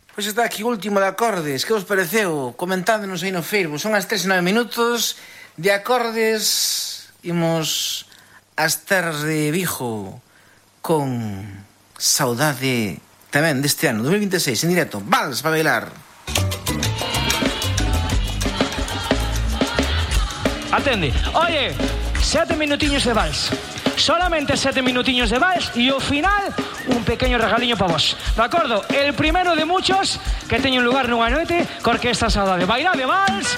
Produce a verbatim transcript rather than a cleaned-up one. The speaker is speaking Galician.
Pois está aquí o último de acordes. Que vos pareceu? Comentándonos aí no Facebook. Son as tres e nove minutos de acordes. Imos ás terras de Vigo con saudade tamén deste ano, dos mil veintiséis, en directo. Vals para bailar. Atende. Oye, sete minutiños de vals. Solamente sete minutiños de vals e ao final un pequeño regaliño para vos. De acordo? El primero de muchos que teñen lugar nunha noite con Orquesta Saudade. Bailade vals